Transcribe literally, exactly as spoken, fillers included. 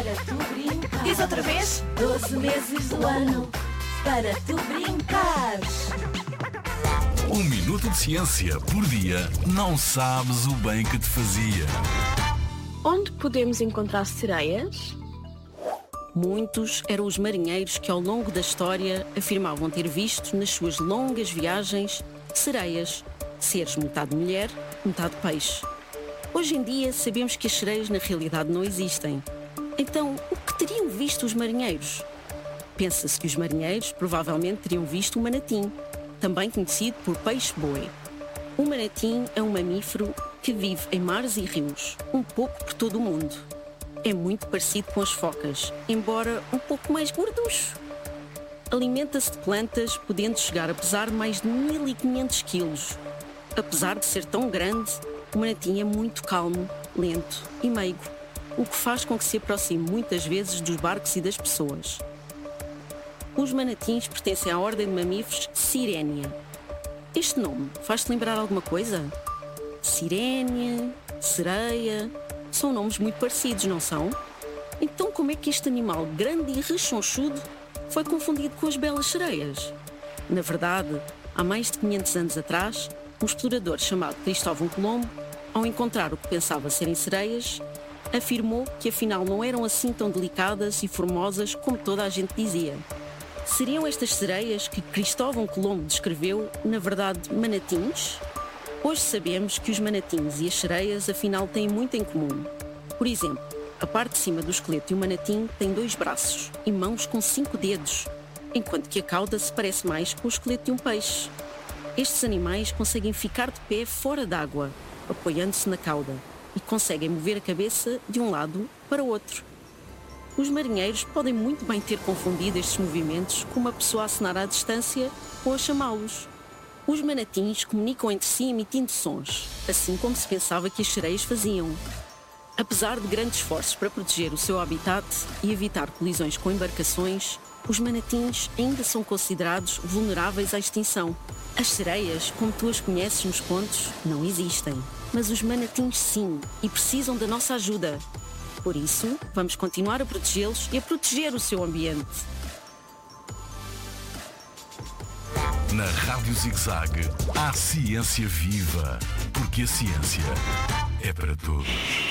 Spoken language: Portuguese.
para tu brincar. Diz outra vez. Doze meses do ano para tu brincares. Um minuto de ciência por dia não sabes o bem que te fazia. Onde podemos encontrar sereias? Muitos eram os marinheiros que ao longo da história afirmavam ter visto nas suas longas viagens sereias, seres metade mulher, metade peixe. Hoje em dia sabemos que as sereias na realidade não existem. Então, o que teriam visto os marinheiros? Pensa-se que os marinheiros provavelmente teriam visto um manatim, também conhecido por peixe-boi. O manatim é um mamífero que vive em mares e rios, um pouco por todo o mundo. É muito parecido com as focas, embora um pouco mais gorducho. Alimenta-se de plantas, podendo chegar a pesar mais de mil e quinhentos quilos. Apesar de ser tão grande, o manatim é muito calmo, lento e meigo, o que faz com que se aproxime muitas vezes dos barcos e das pessoas. Os manatins pertencem à ordem de mamíferos Sirenia. Este nome faz-te lembrar alguma coisa? Sirenia, sereia, são nomes muito parecidos, não são? Então como é que este animal grande e rechonchudo foi confundido com as belas sereias? Na verdade, há mais de quinhentos anos atrás, um explorador chamado Cristóvão Colombo, ao encontrar o que pensava serem sereias, afirmou que afinal não eram assim tão delicadas e formosas como toda a gente dizia. Seriam estas sereias que Cristóvão Colombo descreveu, na verdade, manatins? Hoje sabemos que os manatins e as sereias afinal têm muito em comum. Por exemplo, a parte de cima do esqueleto de um manatim tem dois braços e mãos com cinco dedos, enquanto que a cauda se parece mais com o esqueleto de um peixe. Estes animais conseguem ficar de pé fora d'água, apoiando-se na cauda, e conseguem mover a cabeça de um lado para o outro. Os marinheiros podem muito bem ter confundido estes movimentos com uma pessoa a acenar à distância ou a chamá-los. Os manatins comunicam entre si emitindo sons, assim como se pensava que as sereias faziam. Apesar de grandes esforços para proteger o seu habitat e evitar colisões com embarcações, os manatins ainda são considerados vulneráveis à extinção. As sereias, como tu as conheces nos contos, não existem. Mas os manatins sim, e precisam da nossa ajuda. Por isso, vamos continuar a protegê-los e a proteger o seu ambiente. Na Rádio Zig-Zag, há ciência viva, porque a ciência é para todos.